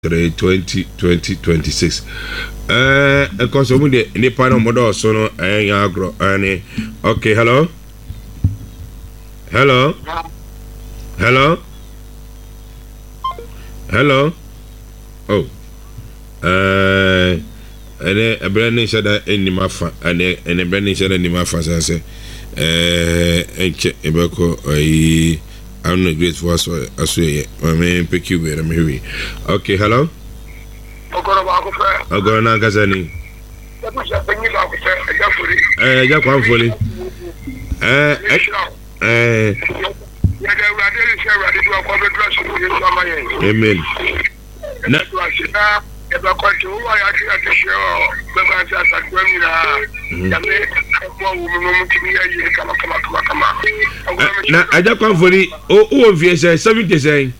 2026 because we dey ni pa no modo so no ya agro ani okay hello oh ene ebrani shada enimafa ene ebrani shada enimafa say enche ebeko ayi I'm not grateful as well. I mean, pick you where I'm here. Okay, hello. I'm going to Gazani. Jack one fully. Amen. Now, I just come for the oh, 70 saying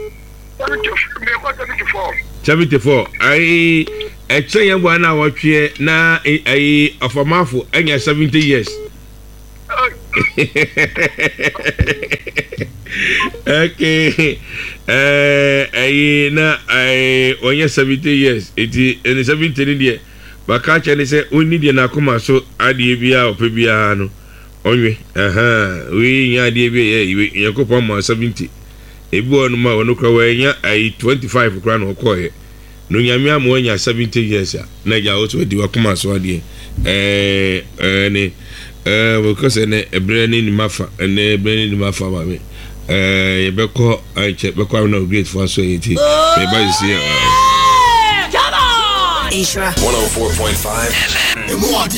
74. I say I'm 1 hour here now. I of a mouth and you're 70 years. Okay. I when you're 70 years, it is 70 years. But catch and say, we need an akuma so Adibia or Pebiano. Only, we Adibia, you go on 70. A boy no more, no croway, I 25 crown or quiet. No Yamia when you're 70 years. Naja also do akuma so adie. Because a brand in Maffa and a brand in Maffa. Beko I check Beko no great for so it. Maybe see. Isra 104.5